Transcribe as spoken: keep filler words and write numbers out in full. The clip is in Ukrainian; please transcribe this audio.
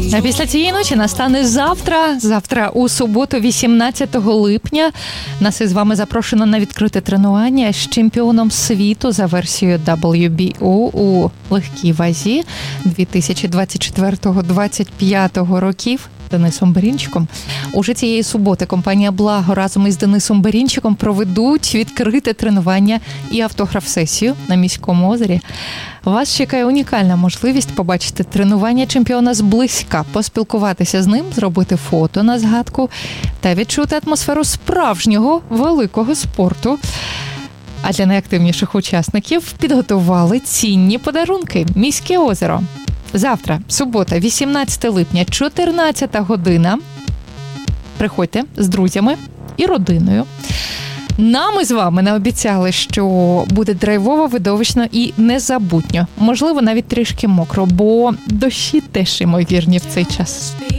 А після цієї ночі настане завтра. Завтра у суботу, вісімнадцятого липня. Нас із вами запрошено на відкрите тренування з чемпіоном світу за версією дабл ю бі о у легкій вазі дві тисячі двадцять четвертого - двадцять п'ятого років. Денисом Берінчиком. Уже цієї суботи компанія «Благо» разом із Денисом Берінчиком проведуть відкрите тренування і автограф-сесію на Міському озері. Вас чекає унікальна можливість побачити тренування чемпіона зблизька, поспілкуватися з ним, зробити фото на згадку та відчути атмосферу справжнього великого спорту. А для найактивніших учасників підготували цінні подарунки. Міське озеро. Завтра, субота, вісімнадцятого липня, чотирнадцята година. Приходьте з друзями і родиною. Нам із вами наобіцяли, що буде драйвово, видовищно і незабутньо. Можливо, навіть трішки мокро, бо дощі теж ймовірні в цей час.